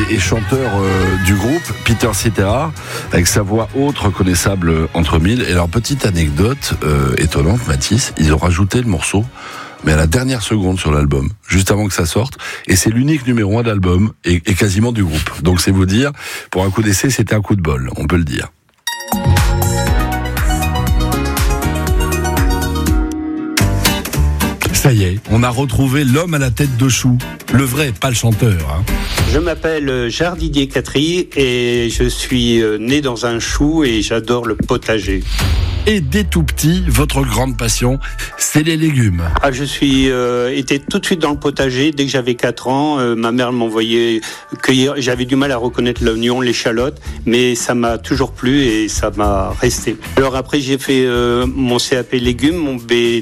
et chanteur du groupe, Peter Cetera, avec sa voix haute reconnaissable entre mille. Et alors, petite anecdote étonnante, Mathis, ils ont rajouté le morceau, mais à la dernière seconde sur l'album, juste avant que ça sorte, et c'est l'unique numéro 1 d'album, et quasiment du groupe. Donc c'est vous dire, pour un coup d'essai, c'était un coup de bol, on peut le dire. Ça y est, on a retrouvé l'homme à la tête de chou. Le vrai, pas le chanteur. Hein. Je m'appelle Jardidier Catry et je suis né dans un chou et j'adore le potager. Et dès tout petit, votre grande passion, c'est les légumes. Je suis été tout de suite dans le potager. Dès que j'avais 4 ans, ma mère m'envoyait cueillir. J'avais du mal à reconnaître l'oignon, l'échalote, mais ça m'a toujours plu et ça m'a resté. Alors après, j'ai fait mon CAP légumes, mon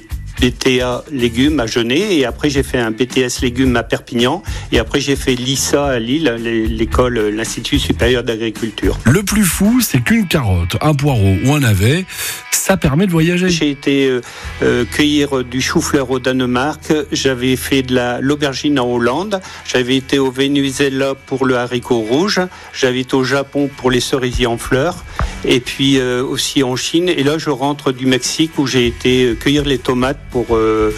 BTA légumes à Genève, et après j'ai fait un BTS légumes à Perpignan, et après j'ai fait l'ISA à Lille, l'école, l'Institut supérieur d'agriculture. Le plus fou, c'est qu'une carotte, un poireau ou un navet, ça permet de voyager. J'ai été cueillir du chou-fleur au Danemark, j'avais fait de l'aubergine en Hollande, j'avais été au Venezuela pour le haricot rouge, j'avais été au Japon pour les cerisiers en fleurs, et puis aussi en Chine, et là je rentre du Mexique où j'ai été cueillir les tomates pour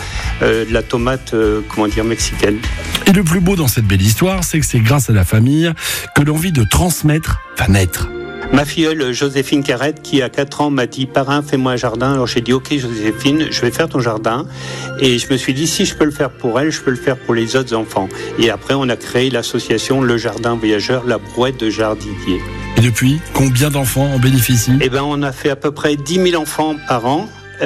la tomate mexicaine. Et le plus beau dans cette belle histoire, c'est que c'est grâce à la famille que l'envie de transmettre va naître. Ma filleule Joséphine Carrette, qui à 4 ans m'a dit « Parrain, fais-moi un jardin ». Alors j'ai dit « Ok Joséphine, je vais faire ton jardin ». Et je me suis dit « Si je peux le faire pour elle, je peux le faire pour les autres enfants ». Et après on a créé l'association Le Jardin Voyageur, la brouette de Jardidier. Et depuis, combien d'enfants en bénéficient ? On a fait à peu près 10 000 enfants par an.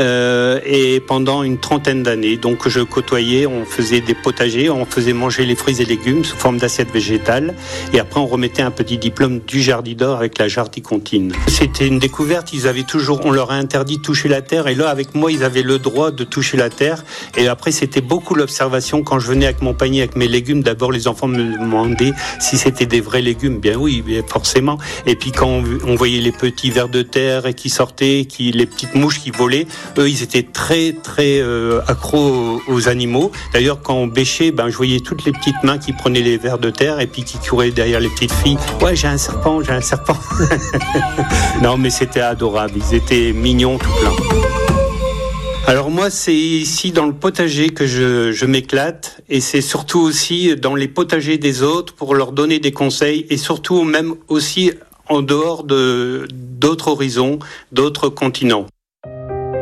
Et pendant une 30aine d'années. Donc je côtoyais, on faisait des potagers, on faisait manger les fruits et légumes sous forme d'assiettes végétales, et après on remettait un petit diplôme du Jardi d'Or avec la Jardicontine. C'était une découverte, on leur a interdit de toucher la terre, et là avec moi ils avaient le droit de toucher la terre, et après c'était beaucoup l'observation. Quand je venais avec mon panier avec mes légumes, d'abord les enfants me demandaient si c'était des vrais légumes. Bien oui, forcément. Et puis quand on voyait les petits vers de terre qui sortaient, les petites mouches qui volaient, eux, ils étaient très, très accros aux animaux. D'ailleurs, quand on bêchait, je voyais toutes les petites mains qui prenaient les vers de terre et puis qui couraient derrière les petites filles. Ouais, j'ai un serpent. Non, mais c'était adorable. Ils étaient mignons tout plein. Alors moi, c'est ici dans le potager que je m'éclate, et c'est surtout aussi dans les potagers des autres pour leur donner des conseils, et surtout même aussi en dehors d'autres horizons, d'autres continents.